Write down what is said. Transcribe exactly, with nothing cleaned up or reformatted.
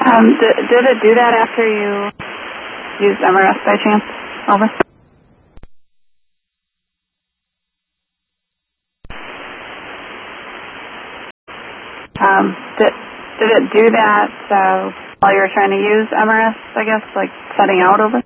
Um, did, did it do that after you used M R S by chance? Over. Um, did, did it do that uh, while you were trying to use M R S, I guess, like setting out over?